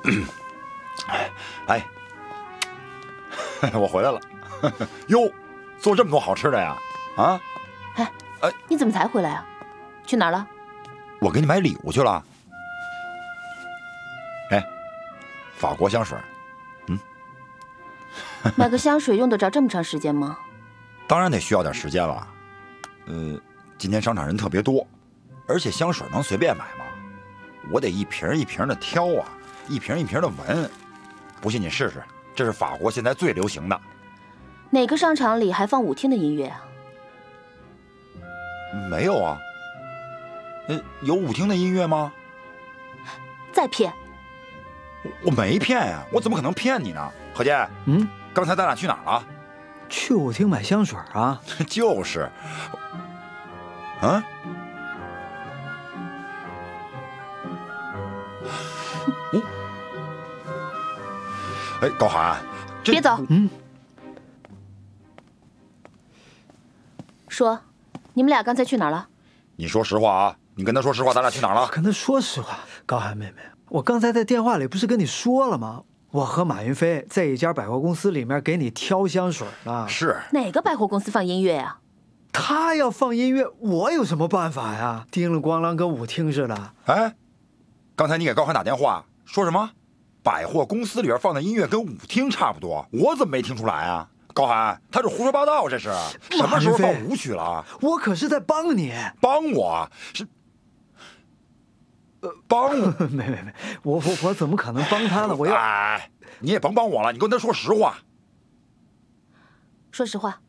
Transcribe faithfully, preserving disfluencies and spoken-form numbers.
哎，我回来了。哟，做这么多好吃的呀？啊？ 哎哎，你怎么才回来啊？去哪儿了？ 我给你买礼物去了。哎，法国香水。嗯。 买个香水用得着这么长时间吗？ 当然得需要点时间了。呃，今天商场人特别多，而且香水能随便买吗？我得一瓶一瓶的挑啊，一瓶一瓶的闻。不信你试试，这是法国现在最流行的。 哪个商场里还放舞厅的音乐啊？ 没有啊。呃，有舞厅的音乐吗？ 再骗！ 我没骗呀，我怎么可能骗你呢？何健， 嗯， 刚才咱俩去哪儿了？ 去舞厅买香水啊。 就是。啊？哦。哎，高寒， 别走。 嗯。 说，你们俩刚才去哪儿了？ 你说实话啊！你跟他说实话，咱俩去哪儿了？ 我跟他说实话，高寒妹妹，我刚才在电话里不是跟你说了吗？我和马云飞在一家百货公司里面给你挑香水呢。 是哪个百货公司放音乐呀？ 他要放音乐，我有什么办法呀？叮了咣啷跟舞厅似的。 哎，刚才你给高寒打电话说什么？百货公司里边放的音乐跟舞厅差不多，我怎么没听出来啊？高寒，他这胡说八道，这是什么时候放舞曲了？ 我可是在帮你， 帮我是，呃，帮我？ 没没没，我我我怎么可能帮他呢？我要， 哎，你也甭帮我了，你跟他说实话。 说实话。